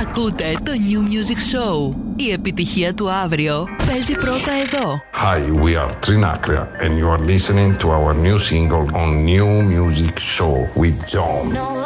Ακούτε το New Music Show. Η επιτυχία του αύριο παίζει πρώτα εδώ. Hi, we are Trinacria and you are listening to our new single on New Music Show with John.